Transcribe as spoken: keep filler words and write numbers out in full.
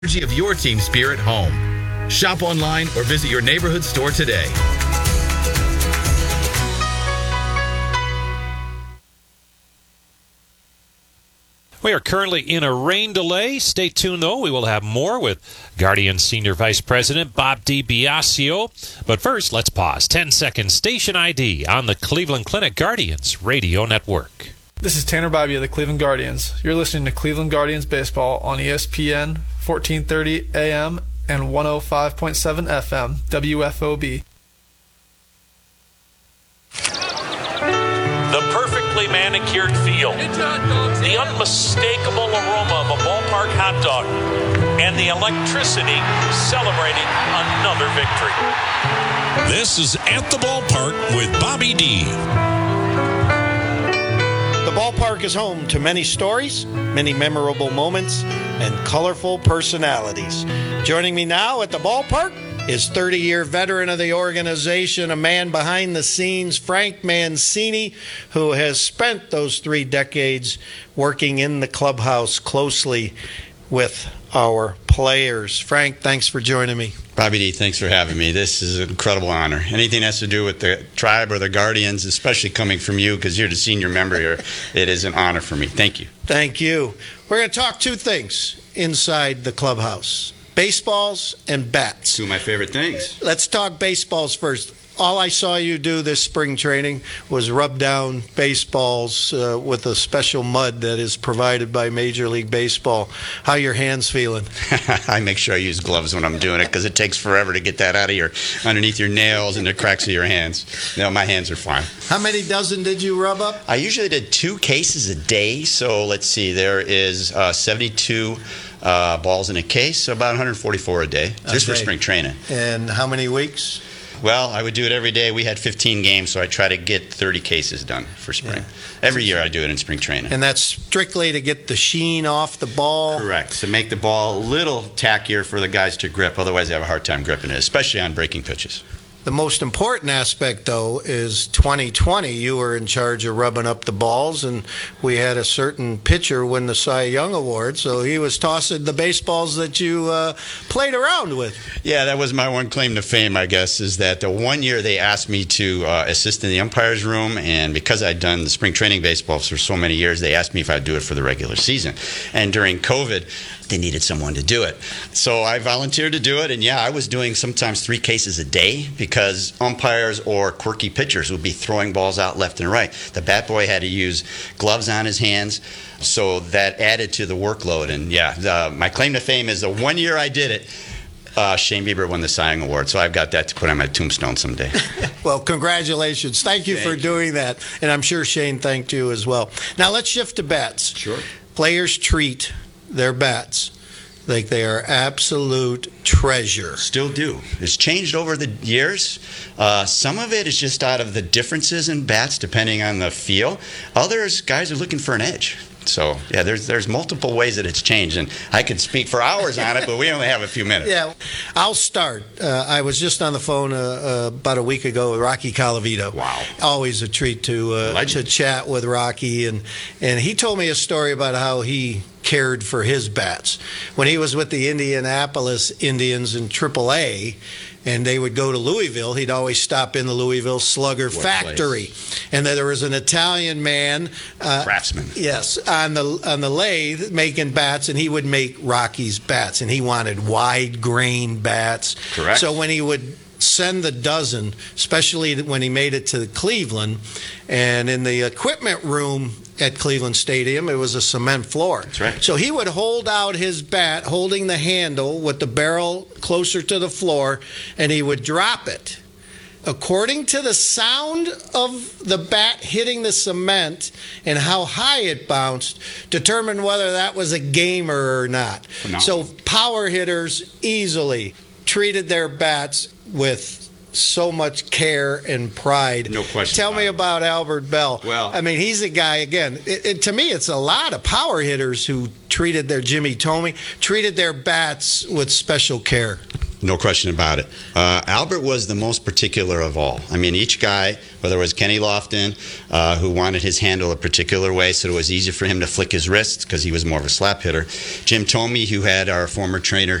Energy of your team spirit home. Shop online or visit your neighborhood store today. We are currently in a rain delay. Stay tuned, though. We will have more with Guardian Senior Vice President Bob DiBiasio. But first, let's pause. ten second station I D on the Cleveland Clinic Guardians Radio Network. This is Tanner Bobby of the Cleveland Guardians. You're listening to Cleveland Guardians Baseball on E S P N, fourteen thirty A M and one oh five point seven F M, W F O B. The perfectly manicured field, the unmistakable aroma of a ballpark hot dog, and the electricity celebrating another victory. This is At the Ballpark with Bobby D. The ballpark is home to many stories, many memorable moments, and colorful personalities. Joining me now at the ballpark is thirty-year veteran of the organization, a man behind the scenes, Frank Mancini, who has spent those three decades working in the clubhouse closely with our players. Frank, thanks for joining me. Bobby D, thanks for having me. This is an incredible honor. Anything that has to do with the tribe or the Guardians, especially coming from you because you're the senior member here, it is an honor for me. Thank you. Thank you. We're going to talk two things inside the clubhouse: baseballs and bats. Two of my favorite things. Let's talk baseballs first. All I saw you do this spring training was rub down baseballs uh, with a special mud that is provided by Major League Baseball. How are your hands feeling? I make sure I use gloves when I'm doing it because it takes forever to get that out of your, underneath your nails and the cracks of your hands. No, my hands are fine. How many dozen did you rub up? I usually did two cases a day. So let's see, there is uh, seventy-two uh, balls in a case, so about one hundred forty-four a day, just Okay. for spring training. And how many weeks? Well, I would do it every day. We had fifteen games, so I try to get thirty cases done for spring. Yeah. Every year I do it in spring training. And that's strictly to get the sheen off the ball? Correct. To make the ball a little tackier for the guys to grip. Otherwise, they have a hard time gripping it, especially on breaking pitches. The most important aspect, though, is twenty twenty. You were in charge of rubbing up the balls, and we had a certain pitcher win the Cy Young Award, so he was tossing the baseballs that you uh, played around with. Yeah, that was my one claim to fame, I guess, is that the one year they asked me to uh, assist in the umpire's room, and because I'd done the spring training baseball for so many years, they asked me if I'd do it for the regular season. And during COVID, they needed someone to do it. So I volunteered to do it, and yeah, I was doing sometimes three cases a day because umpires or quirky pitchers would be throwing balls out left and right. The bat boy had to use gloves on his hands, so that added to the workload. And yeah, the, my claim to fame is the one year I did it, Uh, Shane Bieber won the Cy Young Award, so I've got that to put on my tombstone someday. Well, congratulations. Thank you Thank for you. doing that, and I'm sure Shane thanked you as well. Now let's shift to bats. Sure. Players treat their bats like they are absolute treasure. Still do. It's changed over the years. Uh, some of it is just out of the differences in bats, depending on the feel. Others, guys are looking for an edge. So, yeah, there's there's multiple ways that it's changed, and I could speak for hours on it, but we only have a few minutes. Yeah, I'll start. Uh, I was just on the phone uh, uh, about a week ago with Rocky Colavito. Wow. Always a treat to uh, to chat with Rocky, and and he told me a story about how he cared for his bats when he was with the Indianapolis Indians in triple A. And they would go to Louisville. He'd always stop in the Louisville Slugger What factory, place? And then there was an Italian man, uh, Craftsman. yes, on the on the lathe making bats, and he would make Rocky's bats, and he wanted wide grain bats. Correct. So when he would send the dozen, especially when he made it to Cleveland, and in the equipment room at Cleveland Stadium, it was a cement floor. That's right. So he would hold out his bat, holding the handle with the barrel closer to the floor, and he would drop it. According to the sound of the bat hitting the cement and how high it bounced, determined whether that was a gamer or not. Phenomenal. So power hitters easily treated their bats with so much care and pride. No question Tell about me it. about Albert Bell. Well- I mean, he's a guy, again, it, it, to me, it's a lot of power hitters who treated their, Jimmy Tomey, treated their bats with special care. No question about it. Uh, Albert was the most particular of all. I mean, each guy, whether it was Kenny Lofton, uh, who wanted his handle a particular way so it was easy for him to flick his wrists because he was more of a slap hitter. Jim Thome, who had our former trainer